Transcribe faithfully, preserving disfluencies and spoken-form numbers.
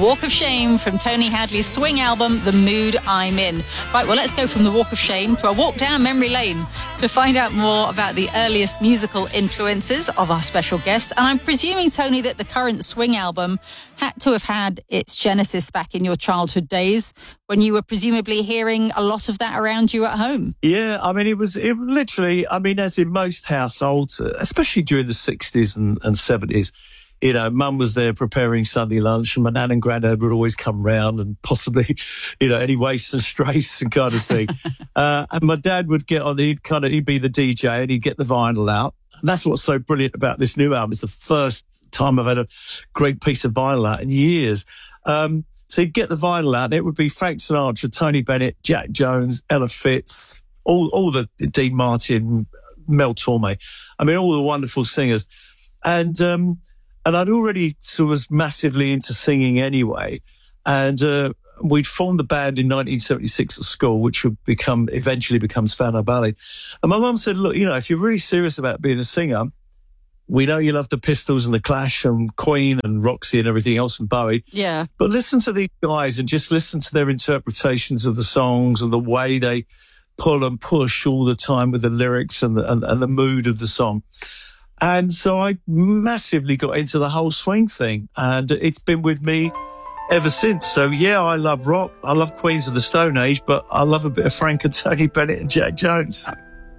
Walk of Shame from Tony Hadley's swing album, The Mood I'm In. Right, well, let's go from the Walk of Shame to a walk down memory lane to find out more about the earliest musical influences of our special guest. And I'm presuming, Tony, that the current swing album had to have had its genesis back in your childhood days when you were presumably hearing a lot of that around you at home. Yeah, I mean, it was it literally, I mean, as in most households, especially during the sixties and, and seventies, you know, mum was there preparing Sunday lunch and my nan and granddad would always come round and possibly, you know, any wastes and strays and kind of thing. uh, and my dad would get on, he'd kind of, he'd be the D J and he'd get the vinyl out. And that's what's so brilliant about this new album. It's the first time I've had a great piece of vinyl out in years. Um, so he'd get the vinyl out and it would be Frank Sinatra, Tony Bennett, Jack Jones, Ella Fitz, all, all the Dean Martin, Mel Torme. I mean, all the wonderful singers. And, um, And I'd already sort of was massively into singing anyway. And uh, we'd formed the band in nineteen seventy-six at school, which would become eventually becomes Fano Ballet. And my mum said, look, you know, if you're really serious about being a singer, we know you love the Pistols and the Clash and Queen and Roxy and everything else and Bowie. Yeah. But listen to these guys and just listen to their interpretations of the songs and the way they pull and push all the time with the lyrics and the, and, and the mood of the song. And so I massively got into the whole swing thing, and it's been with me ever since. So, yeah, I love rock. I love Queens of the Stone Age, but I love a bit of Frank and Tony Bennett and Jack Jones.